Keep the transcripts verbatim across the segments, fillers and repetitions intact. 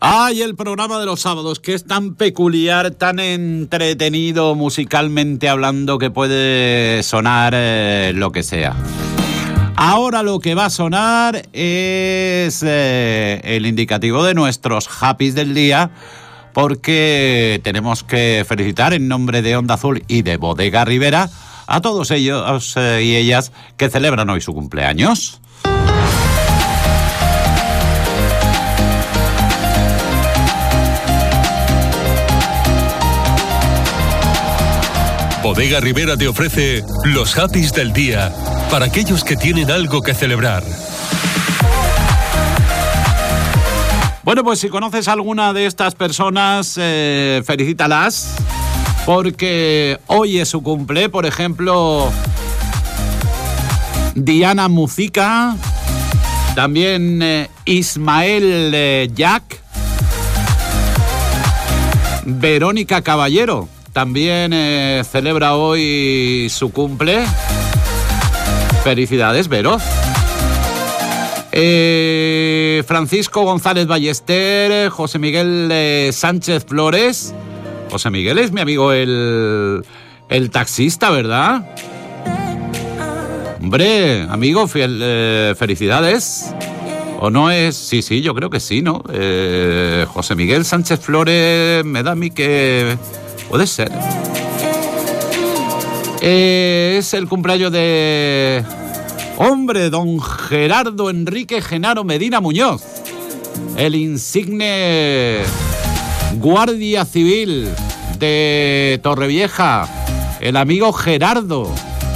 Ay, el programa de los sábados, que es tan peculiar, tan entretenido musicalmente hablando, que puede sonar eh, lo que sea. Ahora lo que va a sonar es eh, el indicativo de nuestros happys del día, porque tenemos que felicitar en nombre de Onda Azul y de Bodega Ribera a todos ellos eh, y ellas que celebran hoy su cumpleaños. Bodega Ribera te ofrece los happys del día para aquellos que tienen algo que celebrar. Bueno, pues si conoces a alguna de estas personas, eh, felicítalas, porque hoy es su cumple. Por ejemplo, Diana Muzica, también eh, Ismael eh, Jack, Verónica Caballero. También eh, celebra hoy su cumple. Felicidades, Vero. Eh, Francisco González Ballester, José Miguel eh, Sánchez Flores. José Miguel es mi amigo el, el taxista, ¿verdad? Hombre, amigo, fiel, eh, felicidades. ¿O no es? Sí, sí, yo creo que sí, ¿no? Eh, José Miguel Sánchez Flores me da a mí que... Puede ser. Eh, es el cumpleaños de... Hombre, don Gerardo Enrique Genaro Medina Muñoz. El insigne guardia civil de Torrevieja. El amigo Gerardo.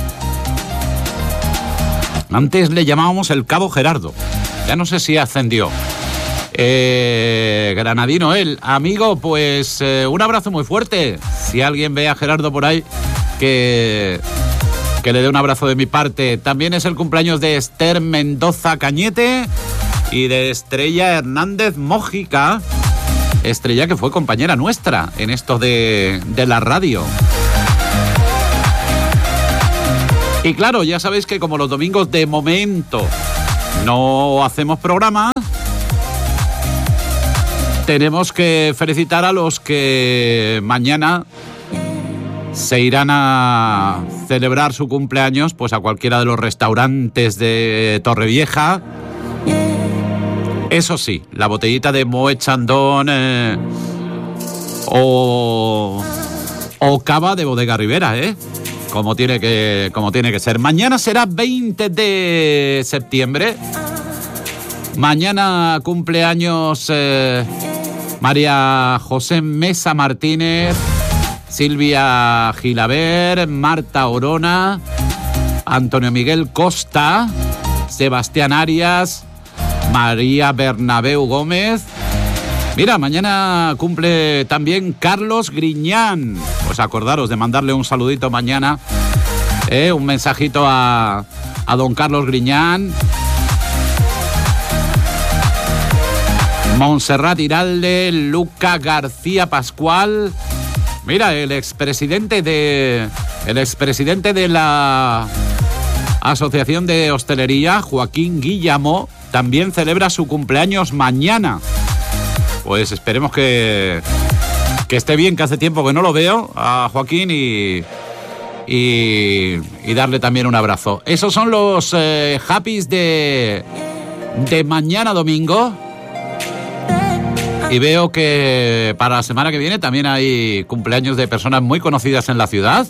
Antes le llamábamos el Cabo Gerardo. Ya no sé si ascendió. Eh, granadino él. Amigo, pues eh, un abrazo muy fuerte. Si alguien ve a Gerardo por ahí, que, que le dé un abrazo de mi parte. También es el cumpleaños de Esther Mendoza Cañete y de Estrella Hernández Mójica. Estrella que fue compañera nuestra en esto de, de la radio. Y claro, ya sabéis que como los domingos de momento no hacemos programa, tenemos que felicitar a los que mañana se irán a celebrar su cumpleaños, pues a cualquiera de los restaurantes de Torrevieja. Eso sí, la botellita de Moet Chandon eh, o, o cava de Bodega Ribera, ¿eh? Como tiene que, como tiene que ser. Mañana será veinte de septiembre. Mañana cumpleaños eh, María José Mesa Martínez, Silvia Gilaber, Marta Orona, Antonio Miguel Costa, Sebastián Arias, María Bernabeu Gómez. Mira, mañana cumple también Carlos Griñán. Pues acordaros de mandarle un saludito mañana, eh, un mensajito a, a don Carlos Griñán. Montserrat Iralde, Luca García Pascual. Mira, el expresidente de el expresidente de la Asociación de Hostelería, Joaquín Guillamó, también celebra su cumpleaños mañana. Pues esperemos que, que esté bien, que hace tiempo que no lo veo a Joaquín, y, y, y darle también un abrazo. Esos son los eh, happys de, de mañana domingo. Y veo que para la semana que viene también hay cumpleaños de personas muy conocidas en la ciudad,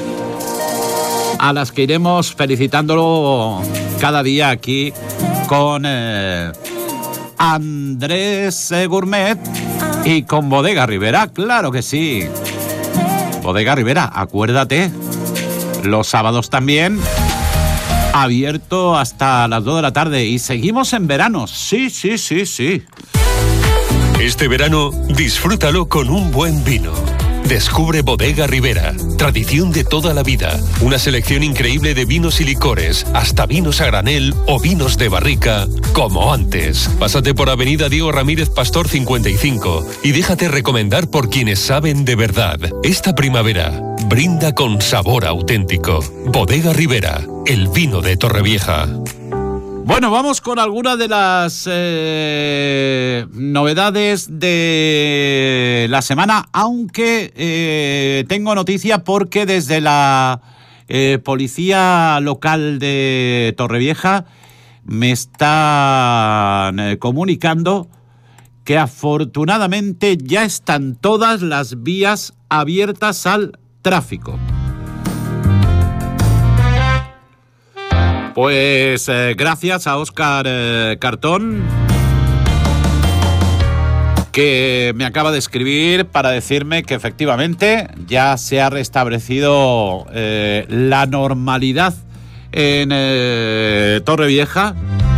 a las que iremos felicitándolo cada día aquí con eh, Andrés eh, Gourmet y con Bodega Ribera, claro que sí. Bodega Ribera, acuérdate, los sábados también, abierto hasta las dos de la tarde, y seguimos en verano, sí, sí, sí, sí. Este verano, disfrútalo con un buen vino. Descubre Bodega Ribera, tradición de toda la vida. Una selección increíble de vinos y licores, hasta vinos a granel o vinos de barrica, como antes. Pásate por Avenida Diego Ramírez Pastor cincuenta y cinco y déjate recomendar por quienes saben de verdad. Esta primavera, brinda con sabor auténtico. Bodega Ribera, el vino de Torrevieja. Bueno, vamos con algunas de las... Eh... eh, novedades de la semana, aunque eh, tengo noticia porque desde la eh, policía local de Torrevieja me están eh, comunicando que afortunadamente ya están todas las vías abiertas al tráfico. Pues eh, gracias a Óscar eh, Cartón, que me acaba de escribir para decirme que efectivamente ya se ha restablecido eh, la normalidad en eh, Torrevieja.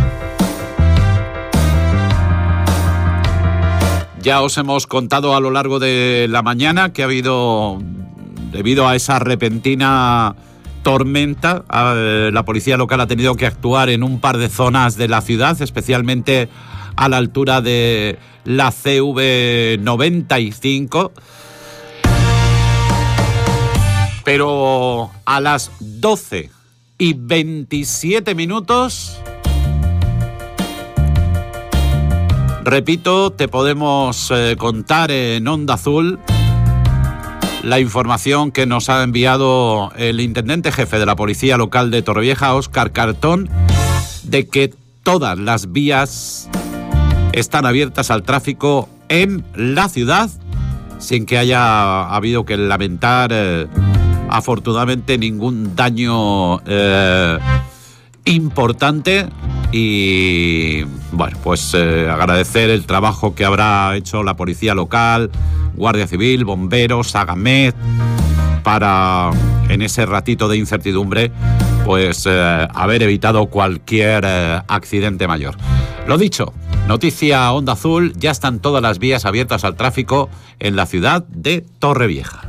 Ya os hemos contado a lo largo de la mañana que ha habido, debido a esa repentina tormenta, la policía local ha tenido que actuar en un par de zonas de la ciudad, especialmente a la altura de la C V noventa y cinco. Pero a las doce y veintisiete minutos, repito, te podemos eh, contar en Onda Azul la información que nos ha enviado el intendente jefe de la policía local de Torrevieja, Óscar Cartón, de que todas las vías están abiertas al tráfico en la ciudad, sin que haya habido que lamentar, eh, afortunadamente, ningún daño eh, importante. Y bueno, pues eh, agradecer el trabajo que habrá hecho la policía local, Guardia Civil, bomberos, Agamed, para en ese ratito de incertidumbre pues eh, haber evitado cualquier eh, accidente mayor. Lo dicho, noticia Onda Azul, ya están todas las vías abiertas al tráfico en la ciudad de Torrevieja.